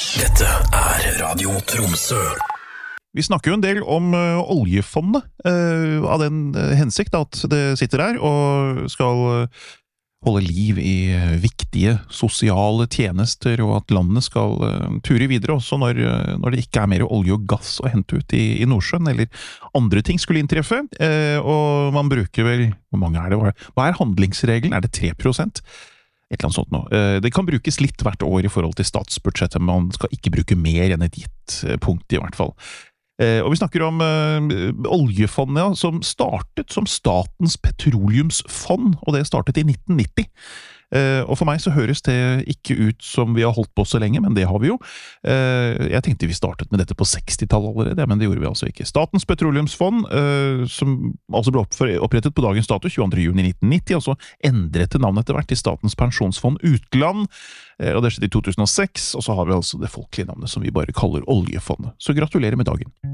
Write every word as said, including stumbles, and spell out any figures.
Dette er Radio Tromsø. Vi snakker jo en del om uh, oljefondet, uh, av den uh, hensikt at det sitter der og skal uh, holde liv i uh, viktige sosiale tjenester, og at landet skal uh, ture videre også når, uh, når det ikke er mer olje og gass å hente ut i, i Nordsjøen, eller andre ting skulle inntreffe. Uh, og man bruker vel, hvor mange er det? Hva er handlingsregelen? Er det tre prosent? Et eller annet sånt nå. Det kan brukes litt hvert år i forhold til statsbudsjettet, men man skal ikke bruke mer enn et gitt punkt i hvert fall. Og vi snakker om oljefondet, ja, som startet som Statens petroleumsfond, og det startet i nitten nitti. Og for meg så høres det ikke ut som vi har holdt på så lenge, men det har vi jo. Jeg tenkte vi startet med dette på sekstitallet allerede, men det gjorde vi altså ikke. Statens petroleumsfond, som altså ble opprettet på dagens dato, tjueandre juni nitten nitti, og så endret det navnet etter hvert til Statens pensjonsfond utland, og det skjedde i to tusen og seks, og så har vi altså det folkelige navnet som vi bare kaller oljefondet. Så gratulerer med dagen!